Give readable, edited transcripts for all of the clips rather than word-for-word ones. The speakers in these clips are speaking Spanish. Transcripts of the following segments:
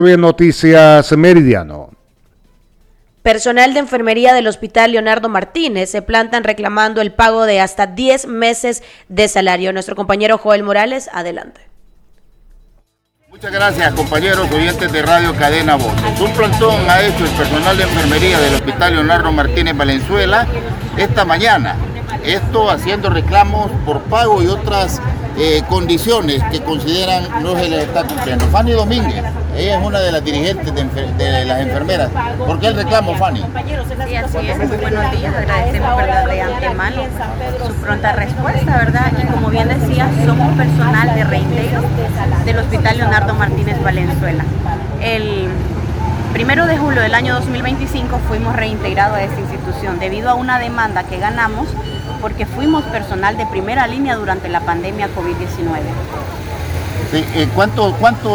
Noticias Meridiano. Personal de enfermería del Hospital Leonardo Martínez se plantan reclamando el pago de hasta 10 meses de salario. Nuestro compañero Joel Morales, adelante. Muchas gracias, compañeros oyentes de Radio Cadena Voces. Un plantón ha hecho el personal de enfermería del Hospital Leonardo Martínez Valenzuela esta mañana. Esto haciendo reclamos por pago y otras condiciones que consideran no se les está cumpliendo. Fanny Domínguez, ella es una de las dirigentes de las enfermeras. ¿Por qué el reclamo, Fanny? Sí, así es. Muy buenos días. Agradecemos, ¿verdad?, de antemano su pronta respuesta, ¿verdad? Y como bien decía, somos personal de reintegro del Hospital Leonardo Martínez Valenzuela. El 1 de julio del año 2025 fuimos reintegrados a esta institución debido a una demanda que ganamos porque fuimos personal de primera línea durante la pandemia COVID-19. Sí, ¿cuántos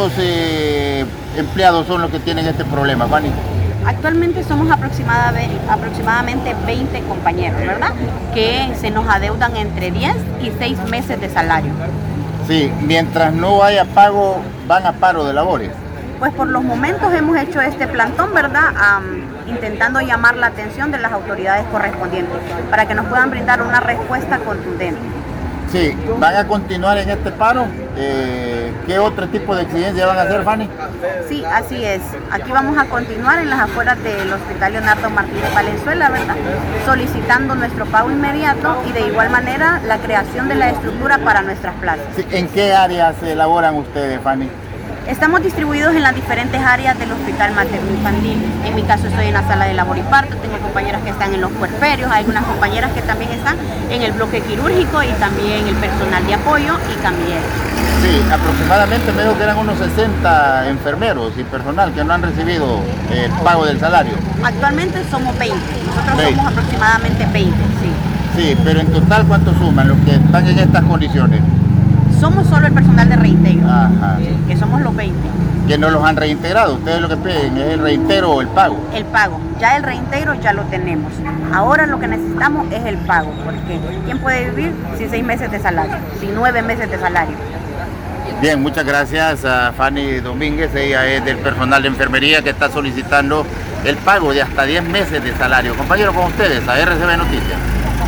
empleados son los que tienen este problema, Fanny? Actualmente somos aproximadamente 20 compañeros, ¿verdad? Que se nos adeudan entre 10 y 6 meses de salario. Sí, mientras no haya pago, van a paro de labores. Pues por los momentos hemos hecho este plantón, ¿verdad? Intentando llamar la atención de las autoridades correspondientes para que nos puedan brindar una respuesta contundente. Sí, ¿van a continuar en este paro? ¿Qué otro tipo de exigencia van a hacer, Fanny? Sí, así es. Aquí vamos a continuar en las afueras del Hospital Leonardo Martínez Valenzuela, ¿verdad? Solicitando nuestro pago inmediato y de igual manera la creación de la estructura para nuestras plazas. Sí, ¿en qué áreas se elaboran ustedes, Fanny? Estamos distribuidos en las diferentes áreas del hospital materno-infantil. En mi caso estoy en la sala de labor y parto, tengo compañeras que están en los puerperios, hay algunas compañeras que también están en el bloque quirúrgico y también el personal de apoyo y camilleros. Sí, aproximadamente me dijo que eran unos 60 enfermeros y personal que no han recibido el pago del salario. Actualmente somos 20, nosotros 20. somos aproximadamente 20, sí. Sí, pero en total, ¿cuántos suman los que están en estas condiciones? Somos solo el personal de reintegro, Ajá. que somos los 20. Que no los han reintegrado, ustedes lo que piden es el reintegro o el pago. El pago, ya el reintegro ya lo tenemos. Ahora lo que necesitamos es el pago, porque ¿quién puede vivir sin 6 meses de salario, sin 9 meses de salario? Bien, muchas gracias a Fanny Domínguez, ella es del personal de enfermería que está solicitando el pago de hasta 10 meses de salario. Compañeros, con ustedes, a RCB Noticias.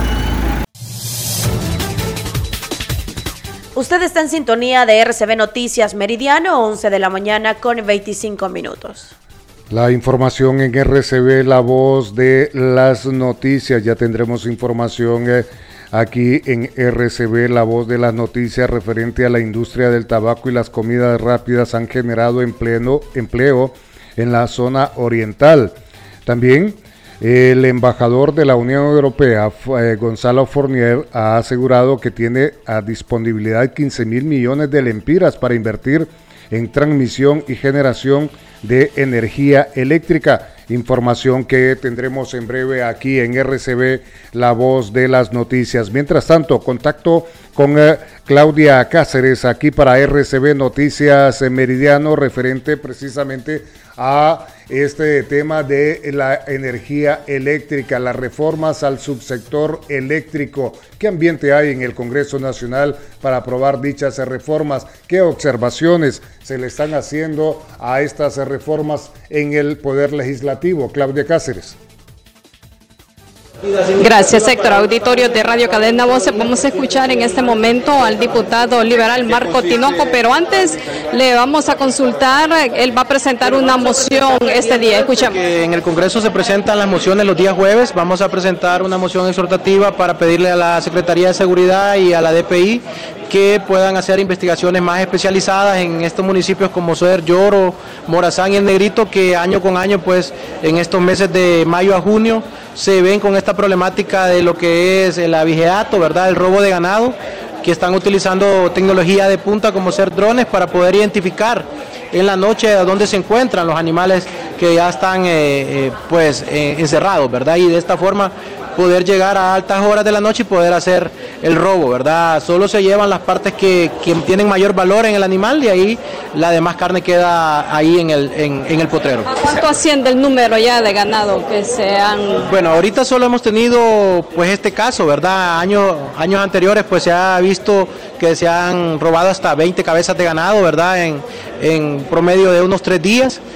Usted está en sintonía de RCB Noticias Meridiano, 11 de la mañana con 25 minutos. La información en RCB, la voz de las noticias. Ya tendremos información aquí en RCB, la voz de las noticias referente a la industria del tabaco y las comidas rápidas han generado empleo en la zona oriental. También el embajador de la Unión Europea, Gonzalo Fournier, ha asegurado que tiene a disponibilidad 15.000 millones de lempiras para invertir en transmisión y generación de energía eléctrica. Información que tendremos en breve aquí en RCB, la voz de las noticias. Mientras tanto, contacto con Claudia Cáceres aquí para RCB Noticias Meridiano, referente precisamente a este tema de la energía eléctrica, las reformas al subsector eléctrico. ¿Qué ambiente hay en el Congreso Nacional para aprobar dichas reformas? ¿Qué observaciones se le están haciendo a estas reformas en el Poder Legislativo? Claudia Cáceres. Gracias, Héctor. Auditorio de Radio Cadena Voces, vamos a escuchar en este momento al diputado liberal Marco Tinoco, pero antes le vamos a consultar, él va a presentar una moción este día. Escuchemos. En el Congreso se presentan las mociones los días jueves, vamos a presentar una moción exhortativa para pedirle a la Secretaría de Seguridad y a la DPI que puedan hacer investigaciones más especializadas en estos municipios como Soder, Lloro, Morazán y El Negrito, que año con año, pues en estos meses de mayo a junio, se ven con esta problemática de lo que es el abigeato, ¿verdad? El robo de ganado, que están utilizando tecnología de punta como ser drones para poder identificar en la noche a dónde se encuentran los animales que ya están encerrados, ¿verdad? Y de esta forma poder llegar a altas horas de la noche y poder hacer el robo, ¿verdad? Solo se llevan las partes que tienen mayor valor en el animal y ahí la demás carne queda ahí en el potrero. ¿Cuánto asciende el número ya de ganado que se han...? Bueno, ahorita solo hemos tenido pues este caso, ¿verdad? Años anteriores pues se ha visto que se han robado hasta 20 cabezas de ganado, ¿verdad? En promedio de unos 3 días.